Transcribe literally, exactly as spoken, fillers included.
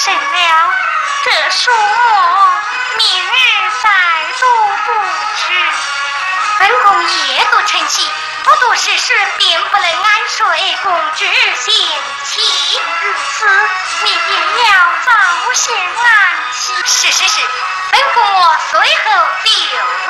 甚了，这书墨明日再读不迟。本宫夜读晨曦，不读诗书便不能安睡，公之心气。如此，你定要早些安息。是是是，本宫我随后就